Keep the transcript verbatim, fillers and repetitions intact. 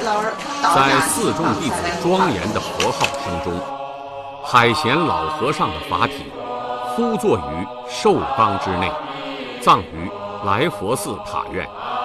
在四众弟子庄严的佛号声中，海贤老和尚的法体敷坐于寿缸之内，葬于来佛寺塔院。